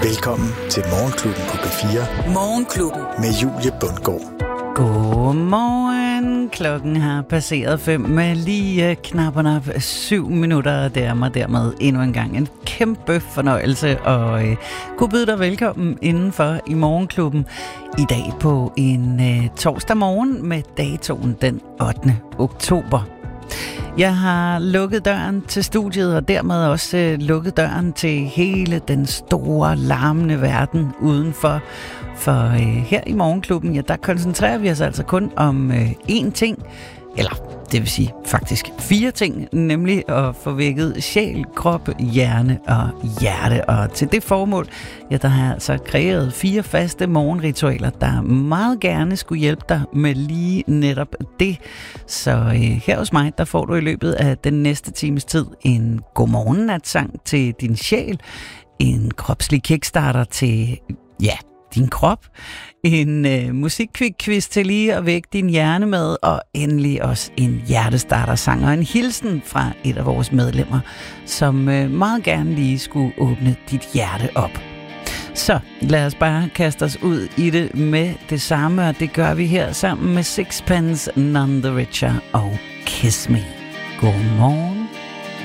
Velkommen til Morgenklubben på P4. Morgenklubben med Julie Bundgaard. Godmorgen. Klokken har passeret 5 med lige knap 7 minutter. Det er mig dermed endnu en gang en kæmpe fornøjelse at kunne byde dig velkommen indenfor i Morgenklubben. I dag på en torsdag morgen med datoen den 8. oktober. Jeg har lukket døren til studiet, og dermed også lukket døren til hele den store, larmende verden udenfor. For her i Morgenklubben, ja, der koncentrerer vi os altså kun om én ting, eller det vil sige faktisk 4 ting, nemlig at få vækket sjæl, krop, hjerne og hjerte. Og til det formål, ja, der har jeg altså kreeret 4 faste morgenritualer, der meget gerne skulle hjælpe dig med lige netop det. Så her hos mig, der får du i løbet af den næste times tid en godmorgennatsang til din sjæl, en kropslig kickstarter til, ja, din krop, en musikkvik-quiz til lige at vække din hjerne med, og endelig også en hjertestartersang og en hilsen fra et af vores medlemmer, som meget gerne lige skulle åbne dit hjerte op. Så lad os bare kaste os ud i det med det samme, og det gør vi her sammen med Sixpence None the Richer og Kiss Me. Godmorgen.